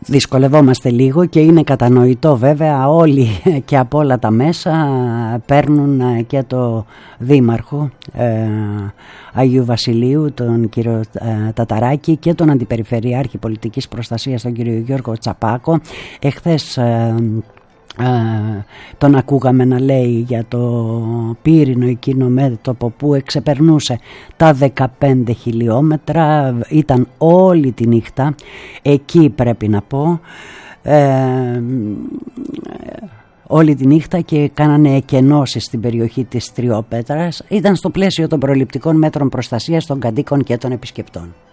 Δυσκολευόμαστε λίγο και είναι κατανοητό βέβαια, όλοι και από όλα τα μέσα παίρνουν και το δήμαρχο Αγίου Βασιλείου, τον κύριο Ταταράκη, και τον αντιπεριφερειάρχη πολιτικής προστασίας, τον κύριο Γιώργο Τσαπάκο. Εχθές τον ακούγαμε να λέει για το πύρινο εκείνο μέτωπο που εξεπερνούσε τα 15 χιλιόμετρα, ήταν όλη τη νύχτα εκεί, πρέπει να πω, όλη τη νύχτα, και κάνανε εκενώσεις στην περιοχή της Τριοπέτρας. Ήταν στο πλαίσιο των προληπτικών μέτρων προστασίας των κατοίκων και των επισκεπτών.